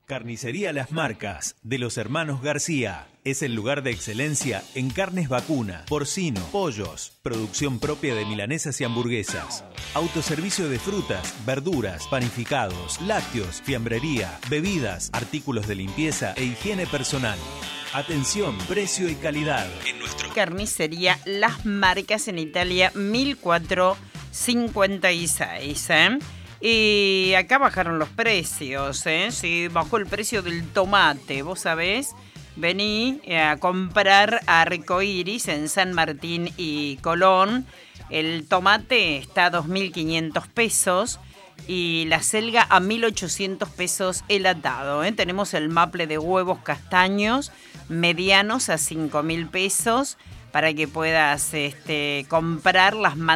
Carnicería Las Marcas, de los hermanos García. Es el lugar de excelencia en carnes vacuna, porcino, pollos, producción propia de milanesas y hamburguesas, autoservicio de frutas, verduras, panificados, lácteos, fiambrería, bebidas, artículos de limpieza e higiene personal. Atención, precio y calidad. En nuestro Carnicería Las Marcas en Italia 1456, Y acá bajaron los precios, Sí, bajó el precio del tomate, vos sabés. Vení a comprar a Arcoiris en San Martín y Colón. El tomate está a 2.500 pesos y la selga a 1.800 pesos el atado. Tenemos el maple de huevos castaños medianos a 5.000 pesos para que puedas comprar las